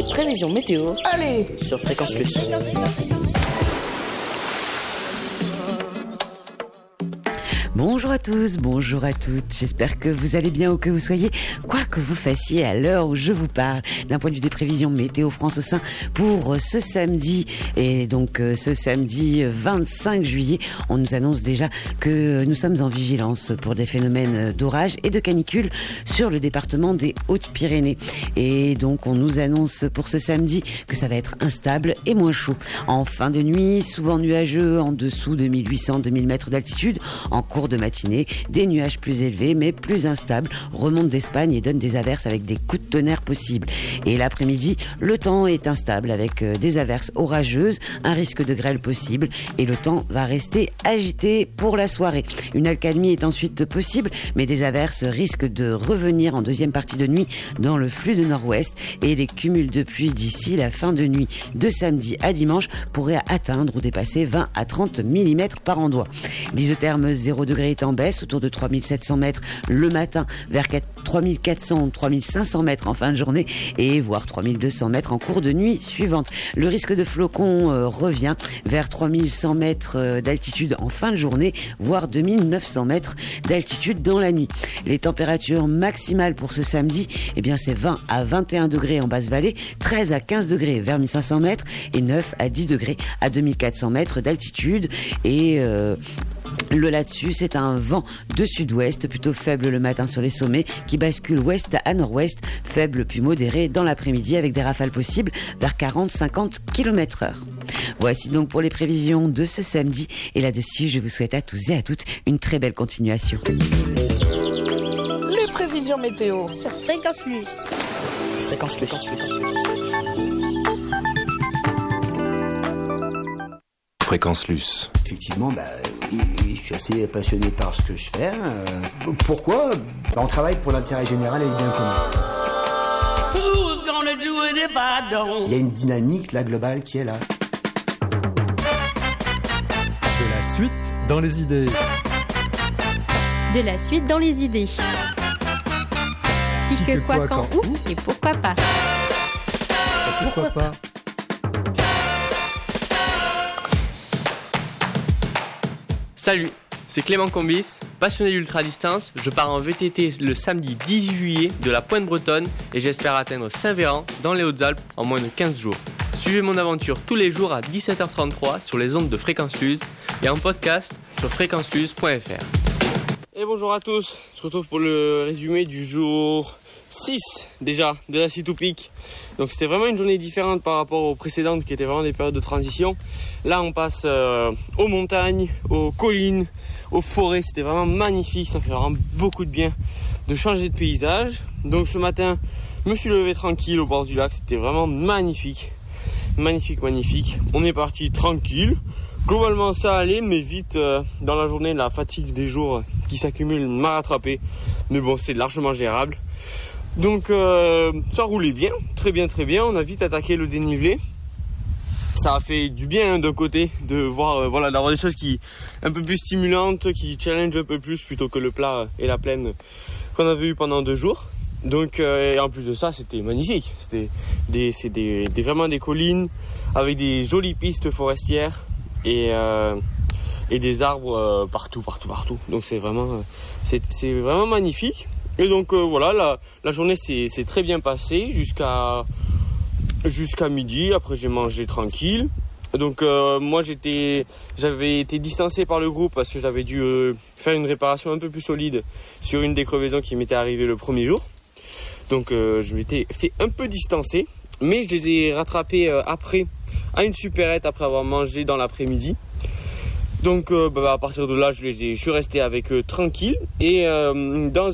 prévisions météo. Allez, sur Fréquence Plus. Bonjour à tous, bonjour à toutes. J'espère que vous allez bien où que vous soyez, quoi que vous fassiez à l'heure où je vous parle. D'un point de vue des prévisions météo France au sein pour ce samedi. Et donc ce samedi 25 juillet, on nous annonce déjà que nous sommes en vigilance pour des phénomènes d'orage et de canicule sur le département des Hautes-Pyrénées. Et donc on nous annonce pour ce samedi que ça va être instable et moins chaud. En fin de nuit, souvent nuageux, en dessous de 1800-2000 mètres d'altitude. En cours de matinée, des nuages plus élevés mais plus instables remontent d'Espagne et donnent des averses avec des coups de tonnerre possibles. Et l'après-midi, le temps est instable avec des averses orageuses, un risque de grêle possible et le temps va rester agité pour la soirée. Une accalmie est ensuite possible mais des averses risquent de revenir en deuxième partie de nuit dans le flux de nord-ouest et les cumuls de pluie d'ici la fin de nuit de samedi à dimanche pourraient atteindre ou dépasser 20 à 30 mm par endroit. L'isotherme 0 degré est en baisse, autour de 3700 mètres le matin, vers 3400, 3500 mètres en fin de journée et voire 3200 mètres en cours de nuit suivante. Le risque de flocons revient vers 3100 mètres d'altitude en fin de journée, voire 2900 mètres d'altitude dans la nuit. Les températures maximales pour ce samedi, eh bien c'est 20 à 21 degrés en basse vallée, 13 à 15 degrés vers 1500 mètres et 9 à 10 degrés à 2400 mètres d'altitude. Et le là-dessus, c'est un vent de sud-ouest, plutôt faible le matin sur les sommets, qui bascule ouest à nord-ouest, faible puis modéré dans l'après-midi avec des rafales possibles vers 40-50 km/h. Voici donc pour les prévisions de ce samedi. Et là-dessus, je vous souhaite à tous et à toutes une très belle continuation. les prévisions météo sur Fréquence Plus. Fréquence Plus. Fréquence Luce. Effectivement, je suis assez passionné par ce que je fais. Pourquoi ? On travaille pour l'intérêt général et le bien commun. Il y a une dynamique là globale qui est là. De la suite dans les idées. De la suite dans les idées. Qui que quoi, quand, où et pourquoi pas. Pourquoi pas ? Salut, c'est Clément Combis, passionné d'ultra-distance. Je pars en VTT le samedi 18 juillet de la Pointe Bretonne et j'espère atteindre Saint-Véran dans les Hautes-Alpes en moins de 15 jours. Suivez mon aventure tous les jours à 17h33 sur les ondes de Fréquence Luz et en podcast sur fréquenceluz.fr. Et bonjour à tous, on se retrouve pour le résumé du jour 6 déjà de la City to Peak. Donc c'était vraiment une journée différente par rapport aux précédentes qui étaient vraiment des périodes de transition. Là on passe aux montagnes, aux collines, aux forêts. C'était vraiment magnifique, ça fait vraiment beaucoup de bien de changer de paysage. Donc ce matin je me suis levé tranquille au bord du lac, c'était vraiment magnifique. Magnifique. On est parti tranquille. Globalement ça allait, mais vite dans la journée la fatigue des jours qui s'accumulent m'a rattrapé. Mais bon, c'est largement gérable. Donc ça roulait bien, très bien. On a vite attaqué le dénivelé. Ça a fait du bien d'un côté de voir, d'avoir des choses qui un peu plus stimulantes, qui challenge un peu plus plutôt que le plat et la plaine qu'on avait eu pendant 2 jours. Donc et en plus de ça, c'était magnifique. C'est vraiment des collines avec des jolies pistes forestières et des arbres partout. Donc c'est vraiment magnifique. Et donc la journée s'est très bien passée jusqu'à midi. Après j'ai mangé tranquille. Donc moi j'avais été distancé par le groupe parce que j'avais dû faire une réparation un peu plus solide sur une des crevaisons qui m'était arrivée le premier jour. Donc je m'étais fait un peu distancer, mais je les ai rattrapés après à une supérette après avoir mangé dans l'après-midi. Donc à partir de là je suis resté avec eux tranquille et dans